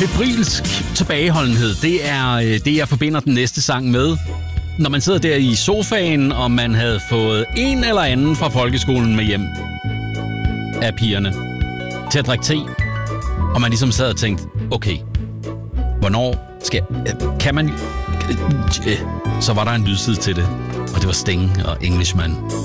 Febrilsk tilbageholdenhed, det er det, jeg forbinder den næste sang med. Når man sidder der i sofaen, og man havde fået en eller anden fra folkeskolen med hjem af pigerne til at drikke te, og man ligesom sad og tænkte, okay, hvornår kan man... Så var der en lydside til det, og det var Sting og Englishman.